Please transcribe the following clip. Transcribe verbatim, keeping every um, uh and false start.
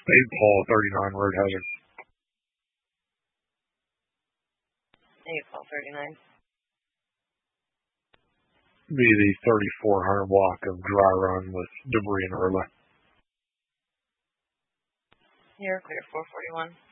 Spade Paul, thirty-nine, road hazard. Spade Paul, thirty-nine. Be the thirty-four hundred block of dry run with debris and early. You're clear, four forty-one.